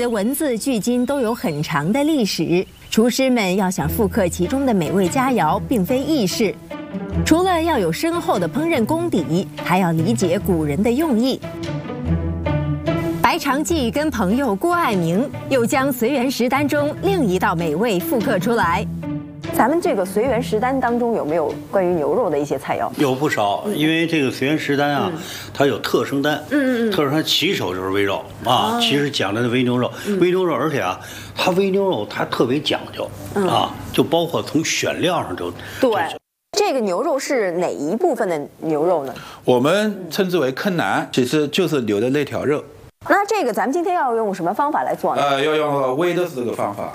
的文字距今都有很长的历史。厨师们要想复刻其中的美味佳肴，并非易事。除了要有深厚的烹饪功底，还要理解古人的用意。白长记跟朋友郭爱明又将随园食单中另一道美味复刻出来。咱们这个随园食单当中有没有关于牛肉的一些菜肴？ 有不少，因为这个随园食单啊，它有特生单，特生单起手就是煨肉啊，其实讲的是煨牛肉，煨牛肉，而且啊，它煨牛肉它特别讲究啊，就包括从选料上就对。这个牛肉是哪一部分的牛肉呢？ 我们称之为坑腩，其实就是牛的那条肉。 那这个咱们今天要用什么方法来做呢？ 要用煨的这个方法。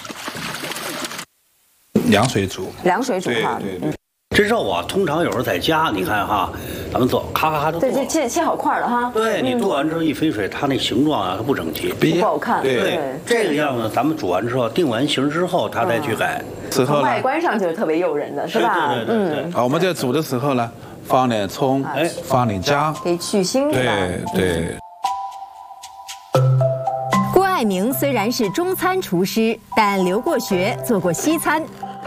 凉水煮哈， 对。 这肉啊，通常有时候在家，你看哈，咱们做咔咔都做。 对，切好块了哈。 对你做完之后一飞水，它那形状啊，它不整齐， 不好看。 对，这个样子咱们煮完之后，定完型之后，它再去改。 从外观上就是特别诱人的，是吧？ 对。 好，我们在煮的时候呢，放点葱，放点姜， 可以去腥。 对。 郭爱明虽然是中餐厨师，但留过学，做过西餐。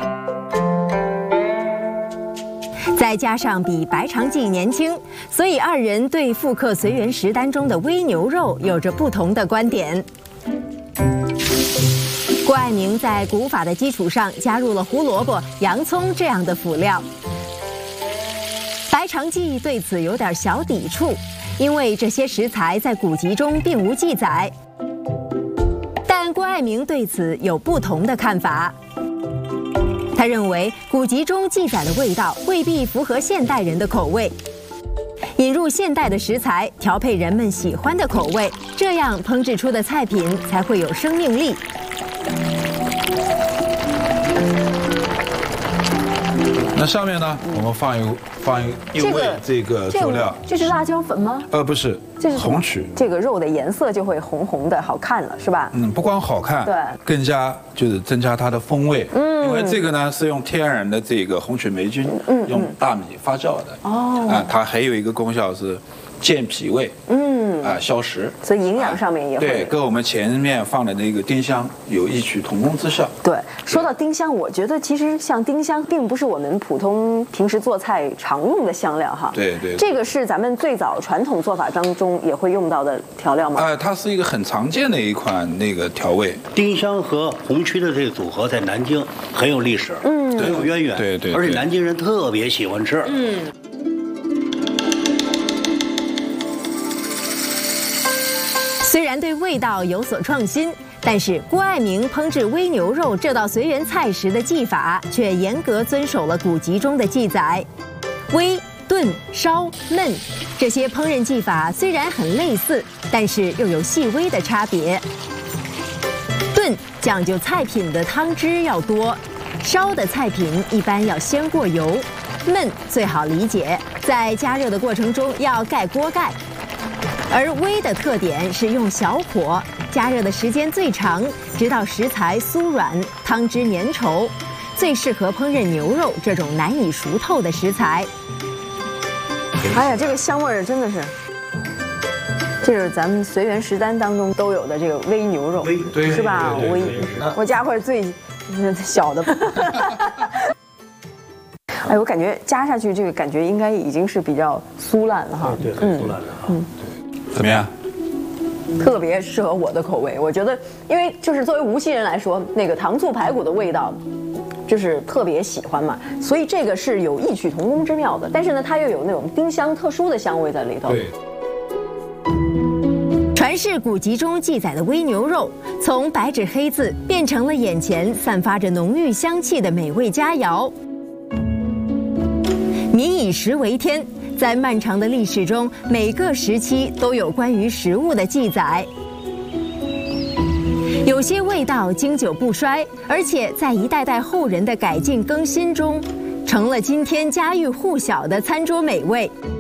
再加上比白长记年轻，所以二人对复刻随园食单中的煨牛肉有着不同的观点。郭爱明在古法的基础上加入了胡萝卜、洋葱这样的辅料。白长记对此有点小抵触，因为这些食材在古籍中并无记载。但郭爱明对此有不同的看法。他认为古籍中记载的味道未必符合现代人的口味，引入现代的食材，调配人们喜欢的口味，这样烹制出的菜品才会有生命力。 那上面呢，我们放一味这个佐料。 这是辣椒粉吗？ 不是，这是红曲。 这个肉的颜色就会红红的，好看了，是吧？ 不光好看，对，更加就是增加它的风味。因为这个呢是用天然的这个红曲霉菌，用大米发酵的。它还有一个功效是健脾胃，消食， 所以营养上面也会对，跟我们前面放的那个丁香有异曲同工之效。 对，说到丁香，我觉得其实像丁香并不是我们普通平时做菜常用的香料哈。 对， 这个是咱们最早传统做法当中也会用到的调料吗？ 它是一个很常见的一款那个调味。 丁香和红曲的这个组合在南京很有历史，很有渊源。 对， 而且南京人特别喜欢吃。 虽然对味道有所创新，但是郭爱明烹制煨牛肉这道随园菜时的技法却严格遵守了古籍中的记载。煨、炖、烧、焖这些烹饪技法虽然很类似，但是又有细微的差别。炖讲究菜品的汤汁要多，烧的菜品一般要先过油，焖最好理解，在加热的过程中要盖锅盖。而煨的特点是用小火，加热的时间最长，直到食材酥软，汤汁粘稠，最适合烹饪牛肉这种难以熟透的食材。哎呀，这个香味儿真的是，这是咱们随园食单当中都有的这个煨牛肉，是吧？我加块最小的。哎，我感觉加下去这个感觉应该已经是比较酥烂了哈。 对，很酥烂的。 怎么样？ 特别适合我的口味，我觉得，因为就是作为无锡人来说，那个糖醋排骨的味道，就是特别喜欢嘛，所以这个是有异曲同工之妙的。但是呢，它又有那种丁香特殊的香味在里头。 对。 传世古籍中记载的煨牛肉，从白纸黑字变成了眼前散发着浓郁香气的美味佳肴。民以食为天。在漫长的历史中，每个时期都有关于食物的记载。有些味道经久不衰，而且在一代代后人的改进更新中，成了今天家喻户晓的餐桌美味。